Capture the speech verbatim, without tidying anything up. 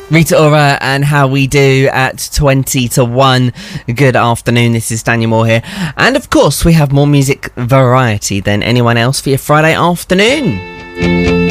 Rita Ora and How We Do at twenty to one. Good afternoon, this is Daniel Moore here. And of course, we have more music variety than anyone else for your Friday afternoon.